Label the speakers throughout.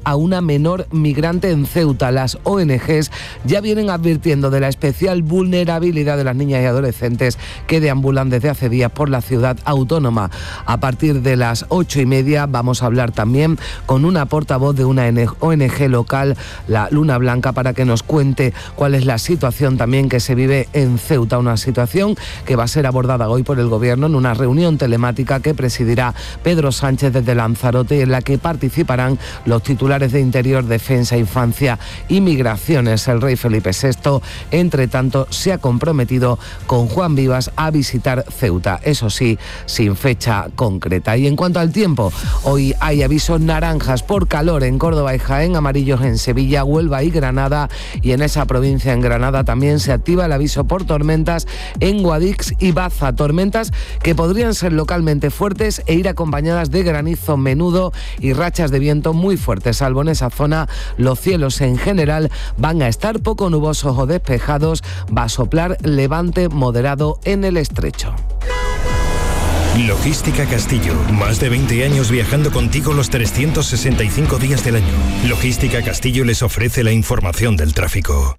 Speaker 1: a una menor migrante en Ceuta. Las ONGs ya vienen advirtiendo de la especial vulnerabilidad de las niñas y adolescentes que deambulan desde hace días por la ciudad autónoma. A partir de las 8:30 vamos a hablar también con una portavoz de una ONG local, la Luna Blanca, para que nos cuente cuál es la situación también que se vive en Ceuta, una situación que va a ser abordada hoy por el Gobierno en una reunión telemática que presidirá Pedro Sánchez desde Lanzarote, en la que participarán los titulares de Interior, Defensa, Infancia y Migraciones. El rey Felipe VI, entre tanto, se ha comprometido con Juan Vivas a visitar Ceuta, eso sí, sin fecha concreta. Y en cuanto al tiempo, hoy hay avisos naranjas por calor en Córdoba y Jaén, amarillos en Sevilla, Huelva y Granada, y en esa provincia, en Granada, también se activa el aviso por tormentas en Guadix y Baza, tormentas que podrían ser localmente fuertes e ir acompañadas de granizo menudo y rachas de viento muy fuertes. Salvo en esa zona, los cielos en general van a estar poco nubosos o despejados, va a soplar levante moderado en el estrecho.
Speaker 2: Logística Castillo, más de 20 años viajando contigo los 365 días del año. Logística Castillo les ofrece la información del tráfico.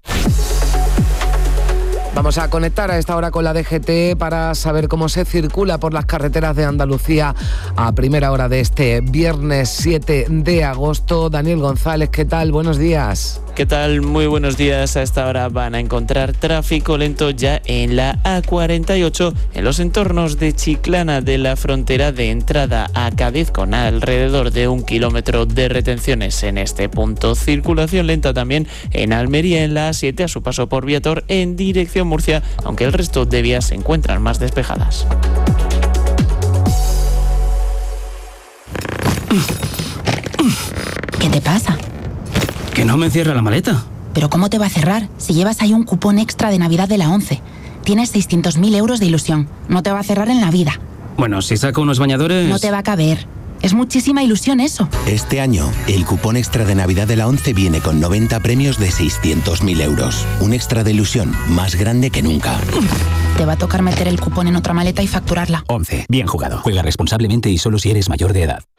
Speaker 1: Vamos a conectar a esta hora con la DGT para saber cómo se circula por las carreteras de Andalucía a primera hora de este viernes 7 de agosto. Daniel González, ¿qué tal? Buenos días.
Speaker 3: ¿Qué tal? Muy buenos días. A esta hora van a encontrar tráfico lento ya en la A48, en los entornos de Chiclana, de la frontera de entrada a Cádiz, con alrededor de 1 kilómetro de retenciones en este punto. Circulación lenta también en Almería, en la A7, a su paso por Viator, en dirección Murcia, aunque el resto de vías se encuentran más despejadas.
Speaker 4: ¿Qué te pasa?
Speaker 5: Que no me cierra la maleta.
Speaker 4: ¿Pero cómo te va a cerrar si llevas ahí un cupón extra de Navidad de la ONCE? Tienes 600.000 euros de ilusión. No te va a cerrar en la vida.
Speaker 5: Bueno, si saco unos bañadores...
Speaker 4: No te va a caber. Es muchísima ilusión eso.
Speaker 6: Este año, el cupón extra de Navidad de la ONCE viene con 90 premios de 600.000 euros. Un extra de ilusión más grande que nunca.
Speaker 4: Te va a tocar meter el cupón en otra maleta y facturarla.
Speaker 5: ONCE. Bien jugado. Juega responsablemente y solo si eres mayor de edad.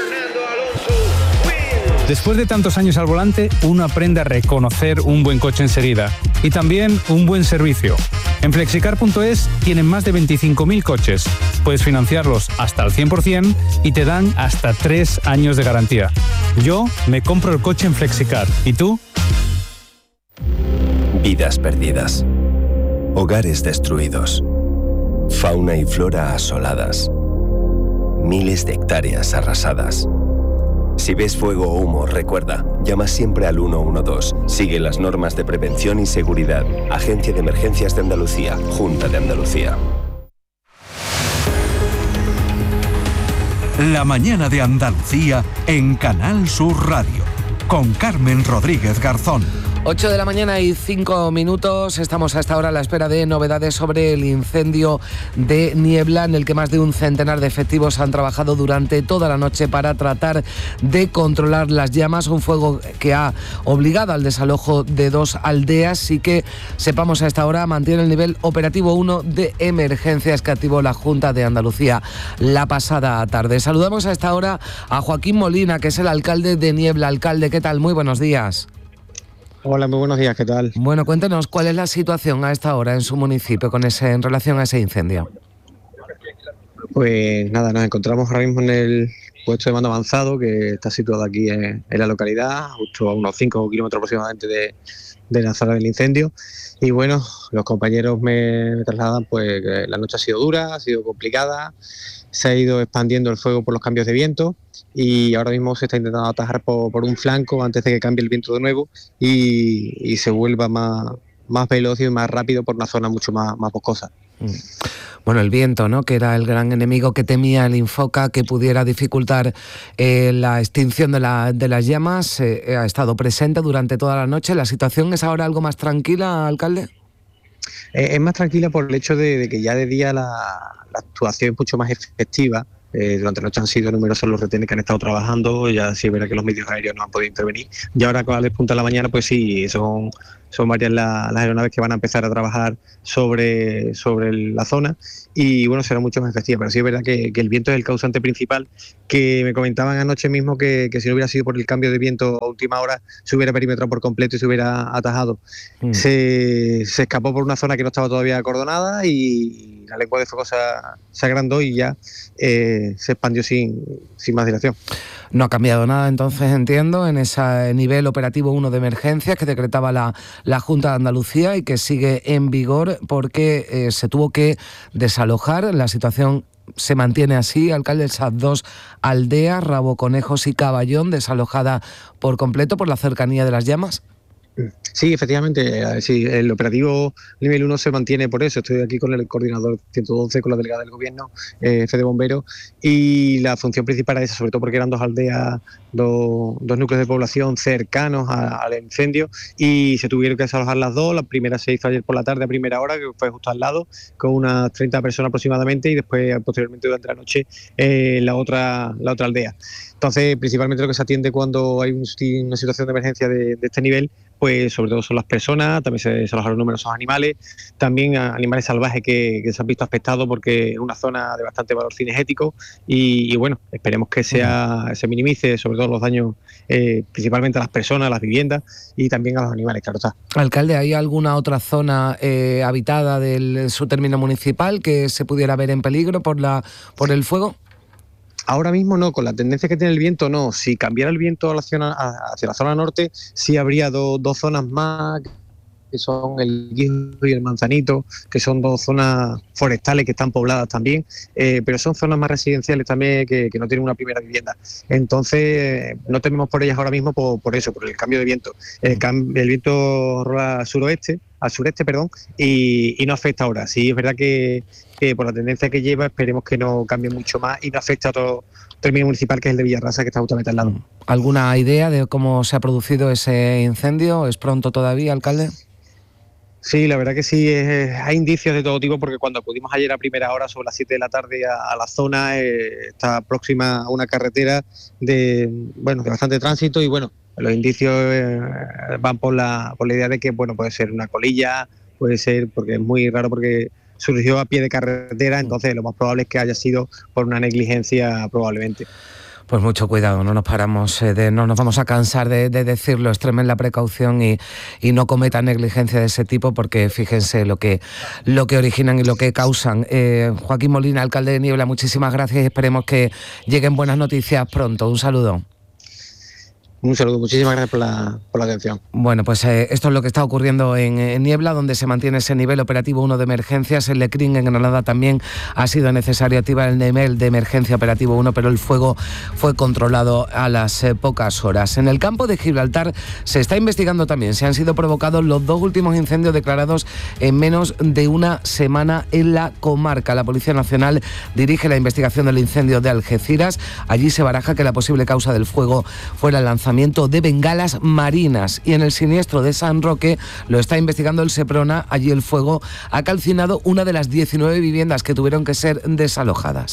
Speaker 7: Después de tantos años al volante, uno aprende a reconocer un buen coche enseguida y también un buen servicio. En Flexicar.es tienen más de 25.000 coches. Puedes financiarlos hasta el 100% y te dan hasta 3 años de garantía. Yo me compro el coche en Flexicar. ¿Y tú?
Speaker 8: Vidas perdidas. Hogares destruidos. Fauna y flora asoladas. Miles de hectáreas arrasadas. Si ves fuego o humo, recuerda, llama siempre al 112. Sigue las normas de prevención y seguridad. Agencia de Emergencias de Andalucía, Junta de Andalucía.
Speaker 9: La mañana de Andalucía en Canal Sur Radio, con Carmen Rodríguez Garzón.
Speaker 1: 8 de la mañana y 5 minutos. Estamos a esta hora a la espera de novedades sobre el incendio de Niebla, en el que más de un centenar de efectivos han trabajado durante toda la noche para tratar de controlar las llamas. Un fuego que ha obligado al desalojo de 2 aldeas y que, sepamos a esta hora, mantiene el nivel operativo 1 de emergencias que activó la Junta de Andalucía la pasada tarde. Saludamos a esta hora a Joaquín Molina, que es el alcalde de Niebla. Alcalde, ¿qué tal? Muy buenos días.
Speaker 10: Hola, muy buenos días, ¿qué tal?
Speaker 1: Bueno, cuéntenos cuál es la situación a esta hora en su municipio en relación a ese incendio.
Speaker 10: Pues nada, nos encontramos ahora mismo en el puesto de mando avanzado que está situado aquí en la localidad, justo a unos 5 kilómetros aproximadamente de la zona del incendio. Y bueno, los compañeros me trasladan pues que la noche ha sido dura, ha sido complicada, se ha ido expandiendo el fuego por los cambios de viento y ahora mismo se está intentando atajar por un flanco antes de que cambie el viento de nuevo y se vuelva más veloz y más rápido por una zona mucho más boscosa.
Speaker 1: Bueno, el viento, ¿no?, que era el gran enemigo que temía el Infoca, que pudiera dificultar la extinción de las llamas, ha estado presente durante toda la noche. ¿La situación es ahora algo más tranquila, alcalde?
Speaker 10: Es más tranquila por el hecho de que ya de día la actuación es mucho más efectiva Durante la noche han sido numerosos los retenes que han estado trabajando, ya sí es verdad que los medios aéreos no han podido intervenir. Y ahora a las punta de la mañana, pues sí, son varias las aeronaves que van a empezar a trabajar sobre la zona y bueno, será mucho más efectiva. Pero sí es verdad que el viento es el causante principal, que me comentaban anoche mismo que si no hubiera sido por el cambio de viento a última hora, se hubiera perimetrado por completo y se hubiera atajado. Se escapó por una zona que no estaba todavía acordonada y la lengua de fuego se agrandó y ya se expandió sin más dilación.
Speaker 1: No ha cambiado nada, entonces, entiendo, en ese nivel operativo 1 de emergencias que decretaba la Junta de Andalucía y que sigue en vigor porque se tuvo que desalojar. La situación se mantiene así, alcalde, esas 2 aldeas, Raboconejos y Caballón, desalojada por completo por la cercanía de las llamas.
Speaker 10: Sí, efectivamente, sí, el operativo nivel 1 se mantiene por eso. Estoy aquí con el coordinador 112, con la delegada del gobierno, Fede Bombero, y la función principal era esa, sobre todo porque eran 2 aldeas, dos núcleos de población cercanos al incendio y se tuvieron que desalojar las 2. La primera se hizo ayer por la tarde a primera hora, que fue justo al lado, con unas 30 personas aproximadamente, y después, posteriormente, durante la noche, la otra aldea. Entonces, principalmente lo que se atiende cuando hay una situación de emergencia de este nivel, pues sobre todo son las personas, también se desalojaron numerosos animales, también animales salvajes que se han visto afectados porque es una zona de bastante valor cinegético y bueno, esperemos que se minimice sobre todo los daños principalmente a las personas, a las viviendas y también a los animales, claro está.
Speaker 1: Alcalde, ¿hay alguna otra zona habitada de su término municipal que se pudiera ver en peligro por el fuego?
Speaker 10: Ahora mismo no, con la tendencia que tiene el viento no. Si cambiara el viento hacia la zona norte, sí habría dos zonas más, que son el Guijo y el Manzanito, que son 2 zonas forestales que están pobladas también, pero son zonas más residenciales también que no tienen una primera vivienda. Entonces, no tememos por ellas ahora mismo por eso, por el cambio de viento. El viento rola al sureste, y no afecta ahora. Sí, es verdad que por la tendencia que lleva, esperemos que no cambie mucho más y no afecte a otro término municipal, que es el de Villarrasa, que está justamente al lado.
Speaker 1: ¿Alguna idea de cómo se ha producido ese incendio? ¿Es pronto todavía, alcalde?
Speaker 10: Sí, la verdad que sí, hay indicios de todo tipo, porque cuando acudimos ayer a primera hora, sobre las 7 de la tarde, a la zona, está próxima a una carretera de bastante tránsito y bueno, los indicios van por la idea de que puede ser una colilla, puede ser, porque es muy raro porque surgió a pie de carretera, entonces lo más probable es que haya sido por una negligencia probablemente.
Speaker 1: Pues mucho cuidado, no nos vamos a cansar de decirlo, extremen la precaución y no cometan negligencia de ese tipo, porque fíjense lo que originan y lo que causan. Joaquín Molina, alcalde de Niebla, muchísimas gracias y esperemos que lleguen buenas noticias pronto. Un saludo.
Speaker 10: Un saludo, muchísimas gracias por la atención.
Speaker 1: Bueno, pues esto es lo que está ocurriendo en Niebla, donde se mantiene ese nivel operativo 1 de emergencias. En Lecrín, en Granada, también ha sido necesario activar el nivel de emergencia operativo 1, pero el fuego fue controlado a las pocas horas. En el campo de Gibraltar se está investigando también si han sido provocados los 2 últimos incendios declarados en menos de una semana en la comarca. La Policía Nacional dirige la investigación del incendio de Algeciras. Allí se baraja que la posible causa del fuego fuera el lanzamiento de bengalas marinas, y en el siniestro de San Roque lo está investigando el Seprona. Allí el fuego ha calcinado una de las 19 viviendas que tuvieron que ser desalojadas.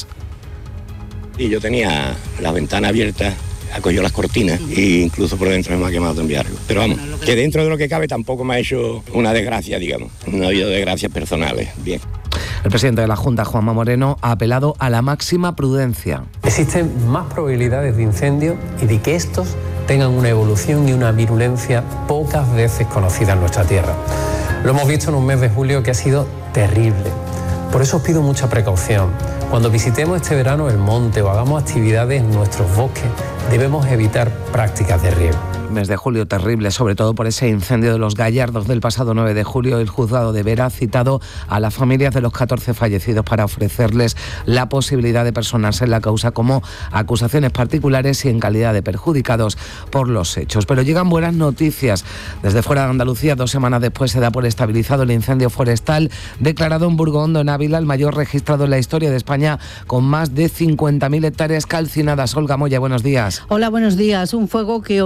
Speaker 11: Y yo tenía la ventana abierta, acogió las cortinas e incluso por dentro me ha quemado también algo. Pero vamos, que dentro de lo que cabe tampoco me ha hecho una desgracia, digamos. No ha habido desgracias personales. Bien.
Speaker 1: El presidente de la Junta, Juanma Moreno, ha apelado a la máxima prudencia.
Speaker 12: Existen más probabilidades de incendio y de que estos tengan una evolución y una virulencia pocas veces conocidas en nuestra tierra. Lo hemos visto en un mes de julio que ha sido terrible. Por eso os pido mucha precaución. Cuando visitemos este verano el monte o hagamos actividades en nuestros bosques, debemos evitar prácticas de riesgo.
Speaker 1: Mes de julio terrible, sobre todo por ese incendio de los Gallardos del pasado 9 de julio. El juzgado de Vera ha citado a las familias de los 14 fallecidos para ofrecerles la posibilidad de personarse en la causa como acusaciones particulares y en calidad de perjudicados por los hechos. Pero llegan buenas noticias. Desde fuera de Andalucía, 2 semanas después, se da por estabilizado el incendio forestal declarado en Burgondo, en Ávila, el mayor registrado en la historia de España, con más de 50.000 hectáreas calcinadas. Olga Moya, buenos días.
Speaker 13: Hola, buenos días. Un fuego que obligó en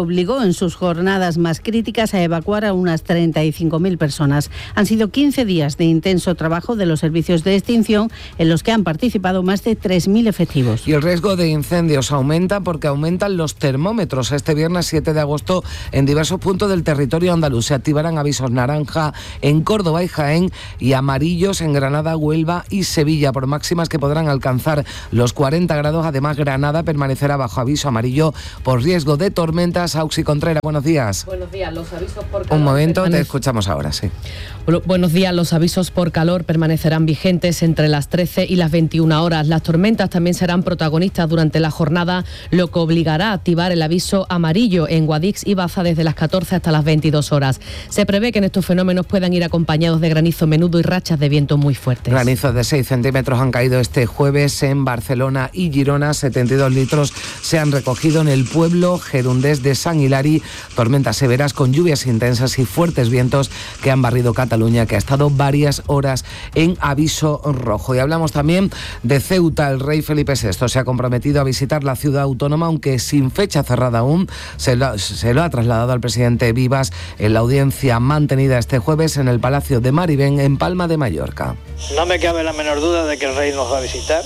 Speaker 13: en sus jornadas más críticas a evacuar a unas 35.000 personas. Han sido 15 días de intenso trabajo de los servicios de extinción en los que han participado más de 3.000 efectivos.
Speaker 1: Y el riesgo de incendios aumenta porque aumentan los termómetros. Este viernes 7 de agosto en diversos puntos del territorio andaluz se activarán avisos naranja en Córdoba y Jaén y amarillos en Granada, Huelva y Sevilla por máximas que podrán alcanzar los 40 grados. Además, Granada permanecerá bajo aviso amarillo por riesgo de tormentas. Auxi Contreras, buenos días.
Speaker 14: Buenos días, los avisos por calor.
Speaker 1: Un momento, te escuchamos ahora, sí.
Speaker 14: Buenos días, los avisos por calor permanecerán vigentes entre las 13 y las 21 horas. Las tormentas también serán protagonistas durante la jornada, lo que obligará a activar el aviso amarillo en Guadix y Baza desde las 14 hasta las 22 horas. Se prevé que en estos fenómenos puedan ir acompañados de granizo menudo y rachas de viento muy fuertes.
Speaker 1: Granizos de 6 centímetros han caído este jueves en Barcelona y Girona. 72 litros se han recogido en el pueblo gerundés de San Hilari. Tormentas severas con lluvias intensas y fuertes vientos que han barrido Cataluña, que ha estado varias horas en aviso rojo. Y hablamos también de Ceuta. El rey Felipe VI se ha comprometido a visitar la ciudad autónoma, aunque sin fecha cerrada aún. Se lo ha trasladado al presidente Vivas en la audiencia mantenida este jueves en el Palacio de Maribén, en Palma de Mallorca.
Speaker 15: No me cabe la menor duda de que el rey nos va a visitar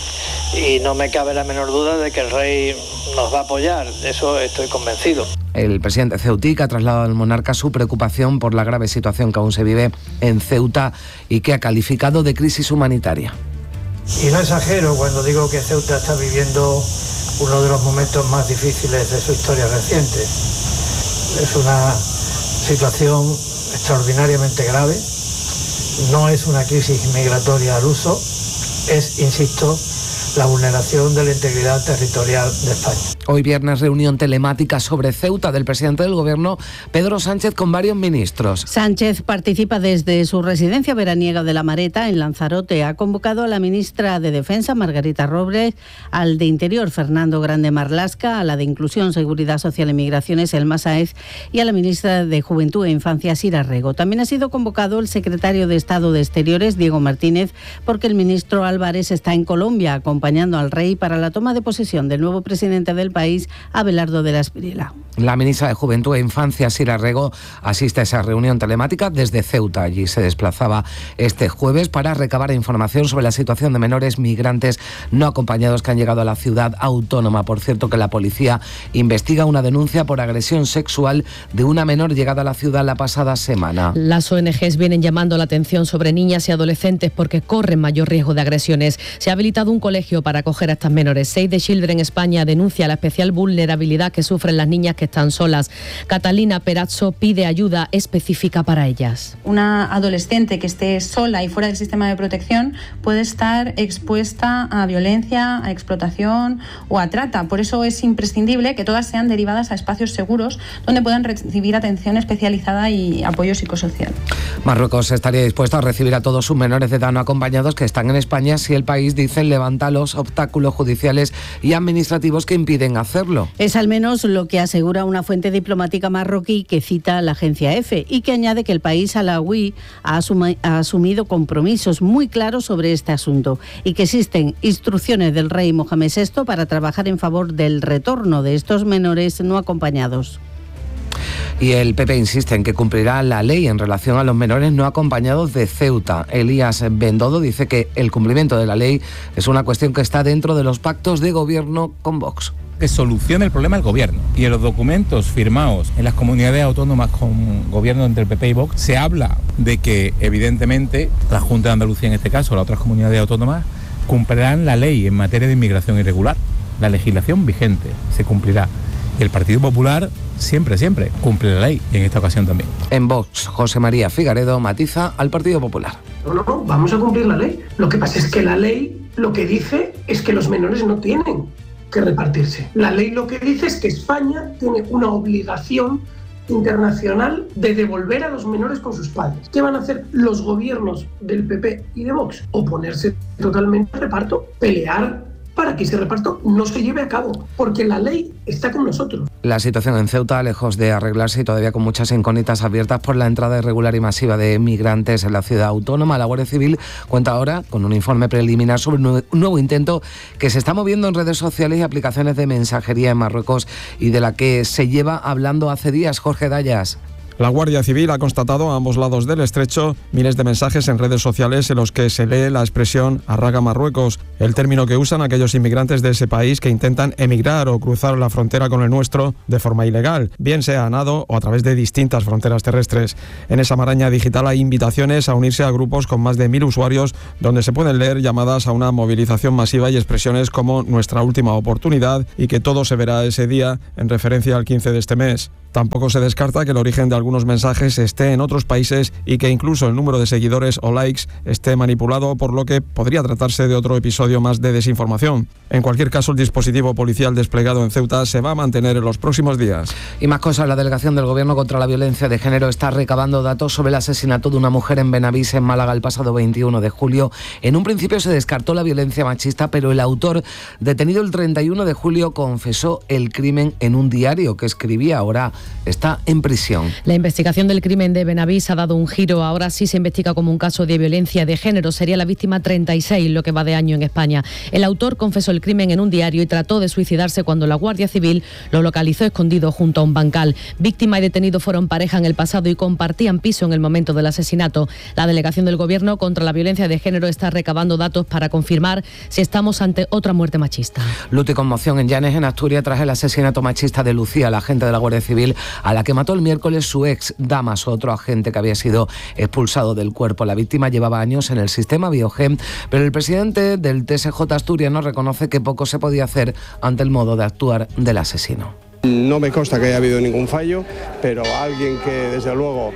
Speaker 15: y no me cabe la menor duda de que el rey nos va a apoyar. De eso estoy convencido.
Speaker 1: El presidente ceutí ha trasladado al monarca su preocupación por la grave situación que aún se vive en Ceuta y que ha calificado de crisis humanitaria.
Speaker 16: Y no exagero cuando digo que Ceuta está viviendo uno de los momentos más difíciles de su historia reciente. Es una situación extraordinariamente grave. No es una crisis migratoria al uso, es, insisto, la vulneración de la integridad territorial de España.
Speaker 1: Hoy viernes, reunión telemática sobre Ceuta del presidente del Gobierno, Pedro Sánchez, con varios ministros.
Speaker 13: Sánchez participa desde su residencia veraniega de La Mareta, en Lanzarote. Ha convocado a la ministra de Defensa, Margarita Robles, al de Interior, Fernando Grande Marlasca, a la de Inclusión, Seguridad Social y Migraciones, Elma Sáez, y a la ministra de Juventud e Infancia, Sira Rego. También ha sido convocado el secretario de Estado de Exteriores, Diego Martínez, porque el ministro Álvarez está en Colombia, acompañando al rey para la toma de posesión del nuevo presidente del país, Abelardo de la Espriella.
Speaker 1: La ministra de Juventud e Infancia, Sira Rego, asiste a esa reunión telemática desde Ceuta. Allí se desplazaba este jueves para recabar información sobre la situación de menores migrantes no acompañados que han llegado a la ciudad autónoma. Por cierto, que la policía investiga una denuncia por agresión sexual de una menor llegada a la ciudad la pasada semana.
Speaker 14: Las ONGs vienen llamando la atención sobre niñas y adolescentes porque corren mayor riesgo de agresiones. Se ha habilitado un colegio para acoger a estas menores. Save the Children España denuncia la especial vulnerabilidad que sufren las niñas que están solas. Catalina Perazzo pide ayuda específica para ellas.
Speaker 17: Una adolescente que esté sola y fuera del sistema de protección puede estar expuesta a violencia, a explotación o a trata. Por eso es imprescindible que todas sean derivadas a espacios seguros donde puedan recibir atención especializada y apoyo psicosocial.
Speaker 1: Marruecos estaría dispuesto a recibir a todos sus menores de edad no acompañados que están en España si el país, dicen, levanta los obstáculos judiciales y administrativos que impiden hacerlo.
Speaker 13: Es al menos lo que asegura una fuente diplomática marroquí que cita a la agencia EFE y que añade que el país alauí ha asumido compromisos muy claros sobre este asunto y que existen instrucciones del rey Mohamed VI para trabajar en favor del retorno de estos menores no acompañados.
Speaker 1: Y el PP insiste en que cumplirá la ley en relación a los menores no acompañados de Ceuta. Elías Bendodo dice que el cumplimiento de la ley es una cuestión que está dentro de los pactos de gobierno con Vox.
Speaker 18: Que solucione el problema el gobierno. Y en los documentos firmados en las comunidades autónomas con gobierno entre el PP y Vox se habla de que evidentemente la Junta de Andalucía, en este caso, las otras comunidades autónomas, cumplirán la ley en materia de inmigración irregular. La legislación vigente se cumplirá. Y el Partido Popular siempre cumple la ley, y en esta ocasión también.
Speaker 1: En Vox, José María Figaredo matiza al Partido Popular.
Speaker 19: No, vamos a cumplir la ley. Lo que pasa es que la ley lo que dice es que los menores no tienen que repartirse. La ley lo que dice es que España tiene una obligación internacional de devolver a los menores con sus padres. ¿Qué van a hacer los gobiernos del PP y de Vox? Oponerse totalmente al reparto, pelear para que ese reparto no se lleve a cabo, porque la ley está con nosotros.
Speaker 1: La situación en Ceuta, lejos de arreglarse y todavía con muchas incógnitas abiertas por la entrada irregular y masiva de migrantes en la ciudad autónoma, la Guardia Civil cuenta ahora con un informe preliminar sobre un nuevo intento que se está moviendo en redes sociales y aplicaciones de mensajería en Marruecos y de la que se lleva hablando hace días. Jorge Dayas.
Speaker 20: La Guardia Civil ha constatado a ambos lados del estrecho miles de mensajes en redes sociales en los que se lee la expresión "Arraga Marruecos", el término que usan aquellos inmigrantes de ese país que intentan emigrar o cruzar la frontera con el nuestro de forma ilegal, bien sea a nado o a través de distintas fronteras terrestres. En esa maraña digital hay invitaciones a unirse a grupos con más de 1.000 usuarios donde se pueden leer llamadas a una movilización masiva y expresiones como "nuestra última oportunidad" y que todo se verá ese día, en referencia al 15 de este mes. Tampoco se descarta que el origen de algunos mensajes esté en otros países y que incluso el número de seguidores o likes esté manipulado, por lo que podría tratarse de otro episodio más de desinformación. En cualquier caso, el dispositivo policial desplegado en Ceuta se va a mantener en los próximos días.
Speaker 1: Y más cosas, la Delegación del Gobierno contra la Violencia de Género está recabando datos sobre el asesinato de una mujer en Benavís, en Málaga, el pasado 21 de julio. En un principio se descartó la violencia machista, pero el autor, detenido el 31 de julio, confesó el crimen en un diario que escribía. Ahora está en prisión.
Speaker 14: La investigación del crimen de Benavís ha dado un giro. Ahora sí se investiga como un caso de violencia de género. Sería la víctima 36, lo que va de año en España. El autor confesó el crimen en un diario y trató de suicidarse cuando la Guardia Civil lo localizó escondido junto a un bancal. Víctima y detenido fueron pareja en el pasado y compartían piso en el momento del asesinato. La Delegación del Gobierno contra la Violencia de Género está recabando datos para confirmar si estamos ante otra muerte machista.
Speaker 1: Luto y conmoción en Llanes, en Asturias, tras el asesinato machista de Lucía, la agente de la Guardia Civil, a la que mató el miércoles su ex Damas, otro agente que había sido expulsado del cuerpo. La víctima llevaba años en el sistema Biogen, pero el presidente del TSJ asturiano reconoce que poco se podía hacer ante el modo de actuar del asesino.
Speaker 21: No me consta que haya habido ningún fallo, pero alguien que desde luego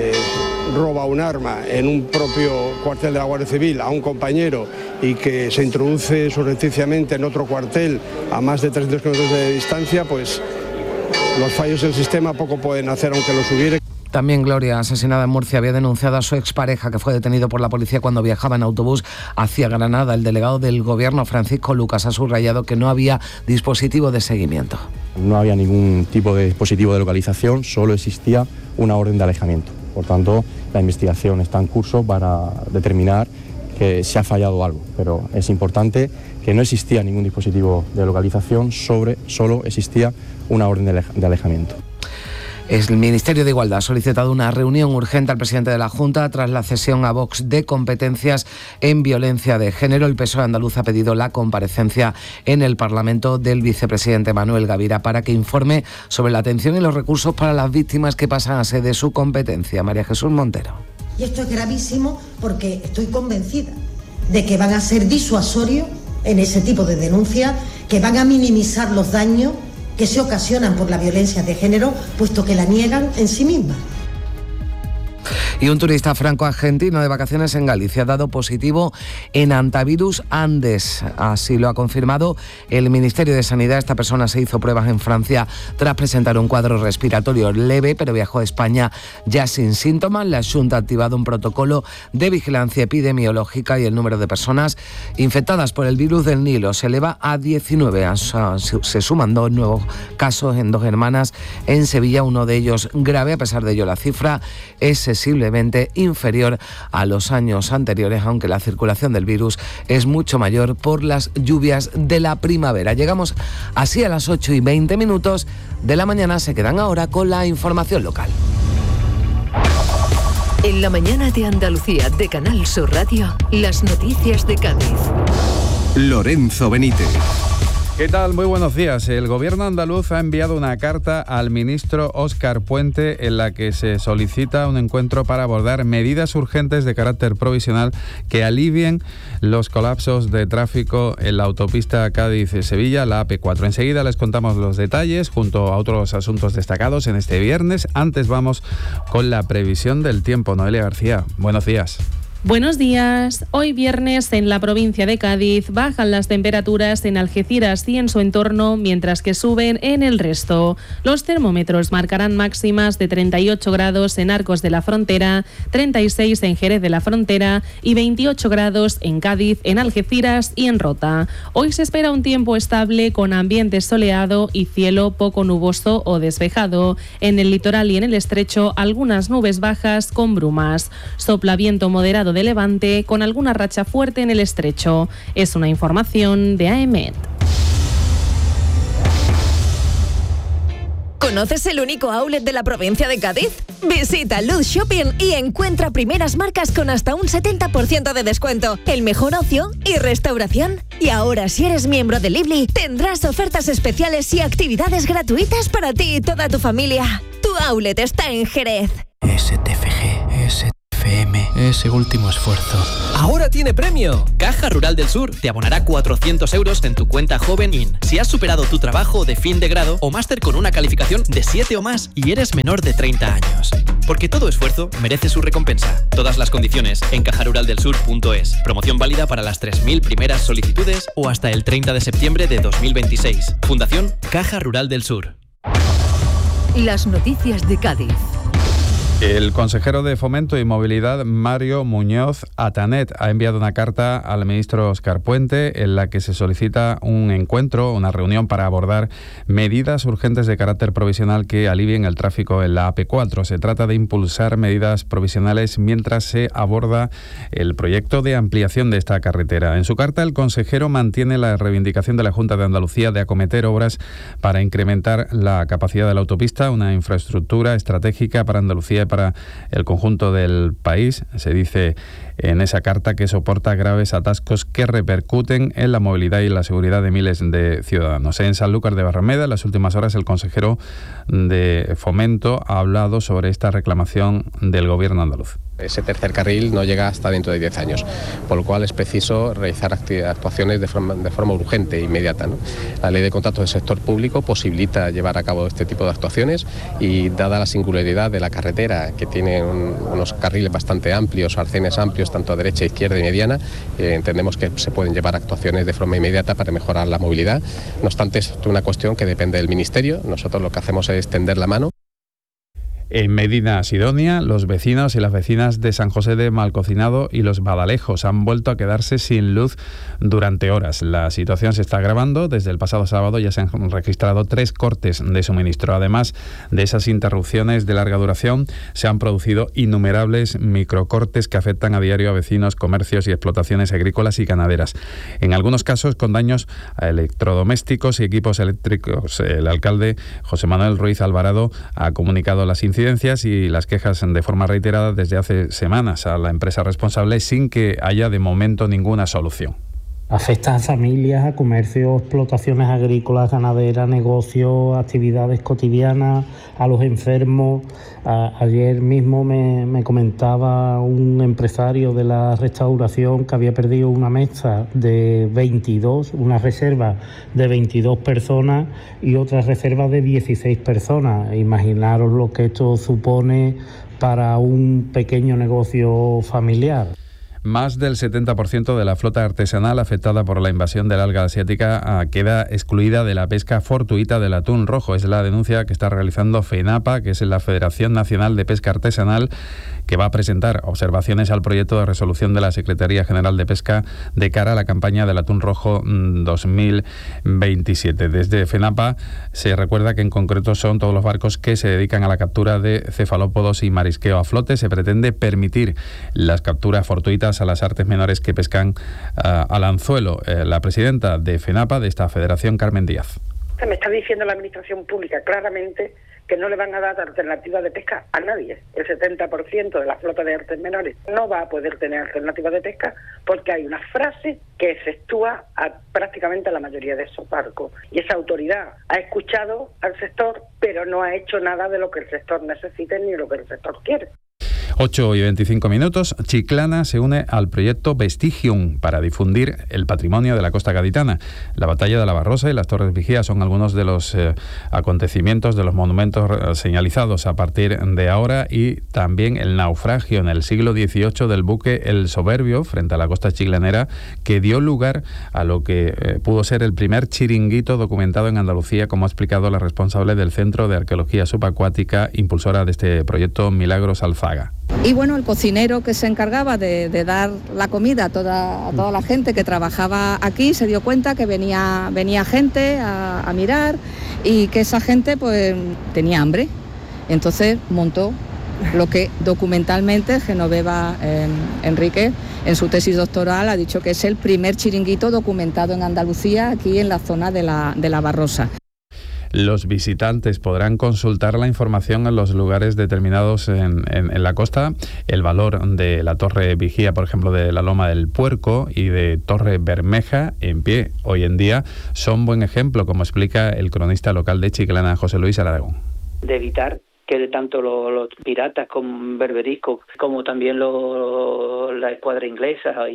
Speaker 21: roba un arma en un propio cuartel de la Guardia Civil a un compañero y que se introduce surrepticiamente en otro cuartel a más de 300 kilómetros de distancia, pues los fallos del sistema poco pueden hacer aunque los hubiere.
Speaker 1: También Gloria, asesinada en Murcia, había denunciado a su expareja, que fue detenido por la policía cuando viajaba en autobús hacia Granada. El delegado del Gobierno, Francisco Lucas, ha subrayado que no había dispositivo de seguimiento.
Speaker 22: No había ningún tipo de dispositivo de localización, solo existía una orden de alejamiento. Por tanto, la investigación está en curso para determinar que se ha fallado algo, pero es importante que no existía ningún dispositivo de localización, solo existía una orden de alejamiento.
Speaker 1: El Ministerio de Igualdad ha solicitado una reunión urgente al presidente de la Junta tras la cesión a Vox de competencias en violencia de género. El PSOE andaluz ha pedido la comparecencia en el Parlamento del vicepresidente Manuel Gavira para que informe sobre la atención y los recursos para las víctimas que pasan a ser de su competencia. María Jesús Montero.
Speaker 23: Y esto es gravísimo porque estoy convencida de que van a ser disuasorios en ese tipo de denuncias, que van a minimizar los daños que se ocasionan por la violencia de género, puesto que la niegan en sí misma.
Speaker 1: Y un turista franco-argentino de vacaciones en Galicia ha dado positivo en hantavirus Andes. Así lo ha confirmado el Ministerio de Sanidad. Esta persona se hizo pruebas en Francia tras presentar un cuadro respiratorio leve, pero viajó a España ya sin síntomas. La Xunta ha activado un protocolo de vigilancia epidemiológica y el número de personas infectadas por el virus del Nilo se eleva a 19. Se suman 2 nuevos casos en 2 hermanas en Sevilla, uno de ellos grave. A pesar de ello, la cifra es sensiblemente inferior a los años anteriores, aunque la circulación del virus es mucho mayor por las lluvias de la primavera. Llegamos así a las 8:20 de la mañana. Se quedan ahora con la información local.
Speaker 24: En la mañana de Andalucía de Canal Sur Radio, las noticias de Cádiz.
Speaker 9: Lorenzo Benítez.
Speaker 7: ¿Qué tal? Muy buenos días. El Gobierno andaluz ha enviado una carta al ministro Óscar Puente en la que se solicita un encuentro para abordar medidas urgentes de carácter provisional que alivien los colapsos de tráfico en la autopista Cádiz-Sevilla, la AP4. Enseguida les contamos los detalles junto a otros asuntos destacados en este viernes. Antes vamos con la previsión del tiempo. Noelia García, buenos días.
Speaker 2: Buenos días. Hoy viernes en la provincia de Cádiz bajan las temperaturas en Algeciras y en su entorno, mientras que suben en el resto. Los termómetros marcarán máximas de 38 grados en Arcos de la Frontera, 36 en Jerez de la Frontera y 28 grados en Cádiz, en Algeciras y en Rota. Hoy se espera un tiempo estable con ambiente soleado y cielo poco nuboso o despejado. En el litoral y en el estrecho algunas nubes bajas con brumas. Sopla viento moderado de levante con alguna racha fuerte en el estrecho. Es una información de AEMET.
Speaker 3: ¿Conoces el único outlet de la provincia de Cádiz? Visita Luz Shopping y encuentra primeras marcas con hasta un 70% de descuento, el mejor ocio y restauración. Y ahora, si eres miembro de Lively, tendrás ofertas especiales y actividades gratuitas para ti y toda tu familia. Tu outlet está en Jerez.
Speaker 4: STFG, STFM, ese último esfuerzo. ¡Ahora tiene premio! Caja Rural del Sur te abonará 400 euros en tu cuenta Joven In si has superado tu trabajo de fin de grado o máster con una calificación de 7 o más y eres menor de 30 años. Porque todo esfuerzo merece su recompensa. Todas las condiciones en cajaruraldelsur.es. Promoción válida para las 3.000 primeras solicitudes o hasta el 30 de septiembre de 2026. Fundación Caja Rural del Sur.
Speaker 24: Las noticias de Cádiz.
Speaker 7: El consejero de Fomento y Movilidad, Mario Muñoz Atanet, ha enviado una carta al ministro Óscar Puente en la que se solicita un encuentro, una reunión para abordar medidas urgentes de carácter provisional que alivien el tráfico en la AP4. Se trata de impulsar medidas provisionales mientras se aborda el proyecto de ampliación de esta carretera. En su carta, el consejero mantiene la reivindicación de la Junta de Andalucía de acometer obras para incrementar la capacidad de la autopista, una infraestructura estratégica para Andalucía y para el conjunto del país. Se dice en esa carta que soporta graves atascos que repercuten en la movilidad y la seguridad de miles de ciudadanos. En Sanlúcar de Barrameda, en las últimas horas, el consejero de Fomento ha hablado sobre esta reclamación del gobierno andaluz.
Speaker 6: Ese tercer carril no llega hasta dentro de 10 años, por lo cual es preciso realizar actuaciones de forma urgente e inmediata, ¿no? La ley de contratos del sector público posibilita llevar a cabo este tipo de actuaciones y, dada la singularidad de la carretera, que tiene unos carriles bastante amplios, arcenes amplios, tanto a derecha, izquierda y mediana, entendemos que se pueden llevar actuaciones de forma inmediata para mejorar la movilidad. No obstante, es una cuestión que depende del Ministerio. Nosotros lo que hacemos es tender la mano.
Speaker 7: En Medina Sidonia, los vecinos y las vecinas de San José de Malcocinado y Los Badalejos han vuelto a quedarse sin luz durante horas. La situación se está agravando. Desde el pasado sábado ya se han registrado 3 cortes de suministro. Además de esas interrupciones de larga duración, se han producido innumerables microcortes que afectan a diario a vecinos, comercios y explotaciones agrícolas y ganaderas. En algunos casos con daños a electrodomésticos y equipos eléctricos. El alcalde José Manuel Ruiz Alvarado ha comunicado las incidencias y las quejas de forma reiterada desde hace semanas a la empresa responsable sin que haya de momento ninguna solución.
Speaker 25: Afecta a familias, a comercios, explotaciones agrícolas, ganaderas, negocios, actividades cotidianas, a los enfermos. Ayer mismo me comentaba un empresario de la restauración que había perdido una mesa de 22, una reserva de 22 personas y otra reserva de 16 personas. Imaginaros lo que esto supone para un pequeño negocio familiar.
Speaker 7: Más del 70% de la flota artesanal afectada por la invasión del alga asiática queda excluida de la pesca fortuita del atún rojo. Es la denuncia que está realizando FENAPA, que es la Federación Nacional de Pesca Artesanal, que va a presentar observaciones al proyecto de resolución de la Secretaría General de Pesca de cara a la campaña del atún rojo 2027. Desde FENAPA se recuerda que en concreto son todos los barcos que se dedican a la captura de cefalópodos y marisqueo a flote. Se pretende permitir las capturas fortuitas a las artes menores que pescan al anzuelo. La presidenta de FENAPA, de esta federación, Carmen Díaz.
Speaker 26: Se me está diciendo la administración pública claramente que no le van a dar alternativa de pesca a nadie. El 70% de la flota de artes menores no va a poder tener alternativa de pesca porque hay una frase que efectúa prácticamente a la mayoría de esos barcos. Y esa autoridad ha escuchado al sector, pero no ha hecho nada de lo que el sector necesite ni lo que el sector quiere.
Speaker 5: 8:25. Chiclana se une al proyecto Vestigium para difundir el patrimonio de la costa gaditana. La batalla de la Barrosa y las Torres Vigía son algunos de los acontecimientos, de los monumentos señalizados a partir de ahora, y también el naufragio en el siglo XVIII del buque El Soberbio frente a la costa chiclanera, que dio lugar a lo que pudo ser el primer chiringuito documentado en Andalucía, como ha explicado la responsable del Centro de Arqueología Subacuática, impulsora de este proyecto, Milagros Alzaga.
Speaker 8: Y bueno, el cocinero que se encargaba de dar la comida a toda la gente que trabajaba aquí se dio cuenta que venía gente a mirar, y que esa gente pues tenía hambre. Entonces montó lo que documentalmente Genoveva Enrique, en su tesis doctoral, ha dicho que es el primer chiringuito documentado en Andalucía, aquí en la zona de la Barrosa.
Speaker 5: Los visitantes podrán consultar la información en los lugares determinados en la costa. El valor de la Torre Vigía, por ejemplo, de la Loma del Puerco y de Torre Bermeja, en pie hoy en día, son buen ejemplo, como explica el cronista local de Chiclana, José Luis Aragón.
Speaker 10: De evitar que tanto los piratas como berberiscos, como también la escuadra inglesa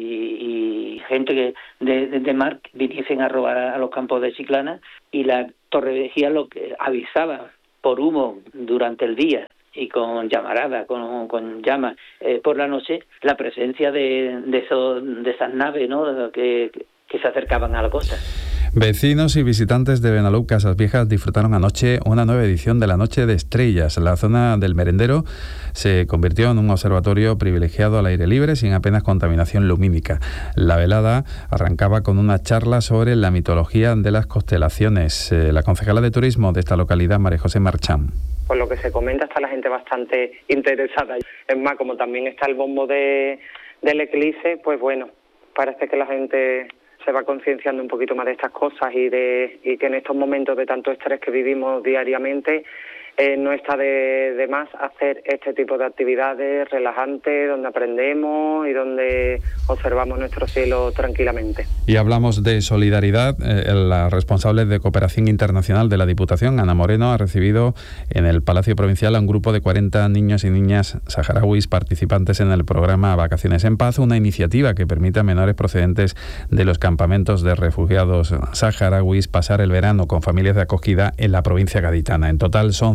Speaker 10: y gente que de mar viniesen a robar a los campos de Chiclana, y la Torre Vigía lo que avisaba por humo durante el día y con llamarada, con llamas por la noche, la presencia de esas naves, ¿no?, que se acercaban a la costa.
Speaker 5: Vecinos y visitantes de Benalup, Casas Viejas, disfrutaron anoche una nueva edición de la Noche de Estrellas. La zona del merendero se convirtió en un observatorio privilegiado al aire libre, sin apenas contaminación lumínica. La velada arrancaba con una charla sobre la mitología de las constelaciones. La concejala de turismo de esta localidad, María José Marchán.
Speaker 11: Por lo que se comenta, está la gente bastante interesada. Es más, como también está el bombo del eclipse, pues bueno, parece que la gente se va concienciando un poquito más de estas cosas, y que en estos momentos de tanto estrés que vivimos diariamente, no está de más hacer este tipo de actividades relajantes, donde aprendemos y donde observamos nuestro cielo tranquilamente.
Speaker 5: Y hablamos de solidaridad. La responsable de Cooperación Internacional de la Diputación, Ana Moreno, ha recibido en el Palacio Provincial a un grupo de 40 niños y niñas saharauis participantes en el programa Vacaciones en Paz, una iniciativa que permite a menores procedentes de los campamentos de refugiados saharauis pasar el verano con familias de acogida en la provincia gaditana. En total son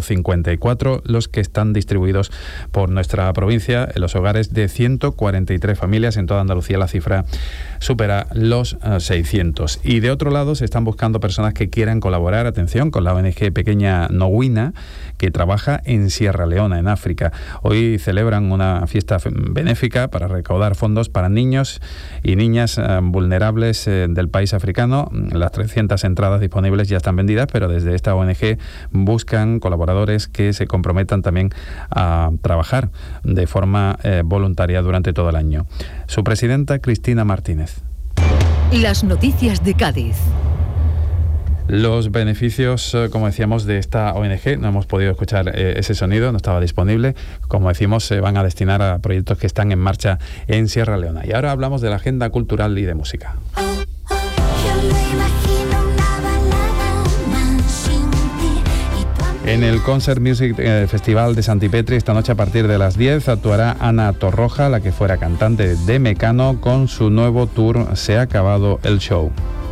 Speaker 5: 154 los que están distribuidos por nuestra provincia en los hogares de 143 familias. En toda Andalucía la cifra supera los 600. Y de otro lado se están buscando personas que quieran colaborar, atención, con la ONG Pequeña Nowina, que trabaja en Sierra Leona, en África. Hoy celebran una fiesta benéfica para recaudar fondos para niños y niñas vulnerables del país africano. Las 300 entradas disponibles ya están vendidas, pero desde esta ONG buscan colaboradores que se comprometan también a trabajar de forma voluntaria durante todo el año. Su presidenta, Cristina Martínez.
Speaker 24: Las noticias de Cádiz.
Speaker 5: Los beneficios, como decíamos, de esta ONG, no hemos podido escuchar ese sonido, no estaba disponible. Como decimos, se van a destinar a proyectos que están en marcha en Sierra Leona. Y ahora hablamos de la agenda cultural y de música. En el Concert Music Festival de Santipetri, esta noche a partir de las 10, actuará Ana Torroja, la que fuera cantante de Mecano, con su nuevo tour Se ha acabado el show.